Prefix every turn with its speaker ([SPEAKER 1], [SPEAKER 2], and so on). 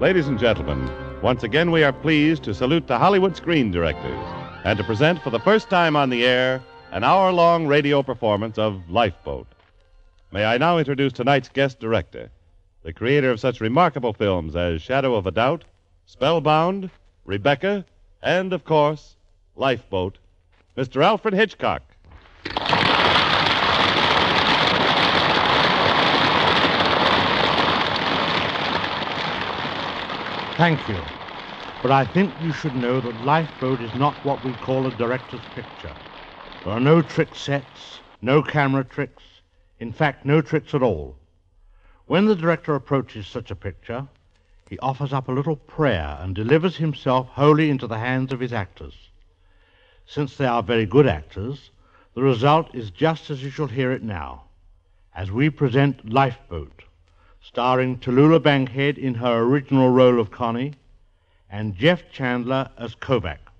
[SPEAKER 1] Ladies and gentlemen, once again we are pleased to salute the Hollywood Screen Directors and to present for the first time on the air an hour-long radio performance of Lifeboat. May I now introduce tonight's guest director, the creator of such remarkable films as Shadow of a Doubt, Spellbound, Rebecca, and, of course, Lifeboat, Mr. Alfred Hitchcock.
[SPEAKER 2] Thank you. But I think you should know that Lifeboat is not what we call a director's picture. There are no trick sets, no camera tricks, in fact, no tricks at all. When the director approaches such a picture, he offers up a little prayer and delivers himself wholly into the hands of his actors. Since they are very good actors, the result is just as you shall hear it now, as we present Lifeboat, starring Tallulah Bankhead in her original role of Connie, and Jeff Chandler as Kovac.